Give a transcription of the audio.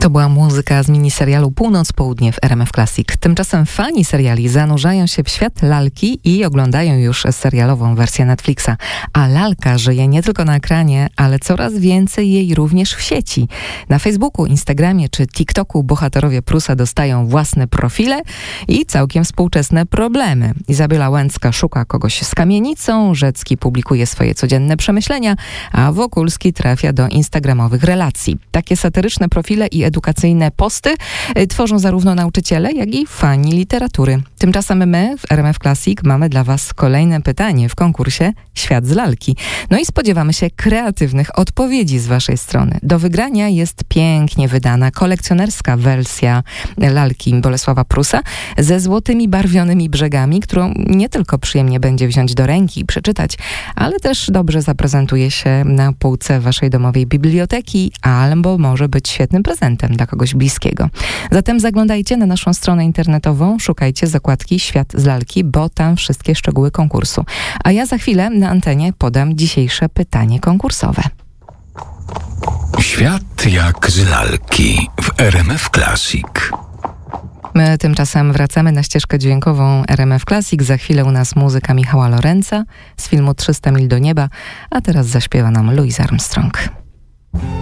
To była muzyka z miniserialu Północ-Południe w RMF Classic. Tymczasem fani seriali zanurzają się w świat lalki i oglądają już serialową wersję Netflixa. A lalka żyje nie tylko na ekranie, ale coraz więcej jej również w sieci. Na Facebooku, Instagramie czy TikToku bohaterowie Prusa dostają własne profile i całkiem współczesne problemy. Izabela Łęcka szuka kogoś z kamienicą, Rzecki publikuje swoje codzienne przemyślenia, a Wokulski trafia do instagramowych relacji. Takie satyryczne profile i edukacyjne posty tworzą zarówno nauczyciele, jak i fani literatury. Tymczasem my w RMF Classic mamy dla Was kolejne pytanie w konkursie Świat z lalki. No i spodziewamy się kreatywnych odpowiedzi z Waszej strony. Do wygrania jest pięknie wydana kolekcjonerska wersja lalki Bolesława Prusa ze złotymi barwionymi brzegami, którą nie tylko przyjemnie będzie wziąć do ręki i przeczytać, ale też dobrze zaprezentuje się na półce Waszej domowej biblioteki, albo może być świetnym prezentem dla kogoś bliskiego. Zatem zaglądajcie na naszą stronę internetową, szukajcie zakładki Świat z lalki, bo tam wszystkie szczegóły konkursu. A ja za chwilę na antenie podam dzisiejsze pytanie konkursowe. Świat jak z lalki w RMF Classic. My tymczasem wracamy na ścieżkę dźwiękową RMF Classic. Za chwilę u nas muzyka Michała Lorenza z filmu 300 mil do nieba, a teraz zaśpiewa nam Louis Armstrong.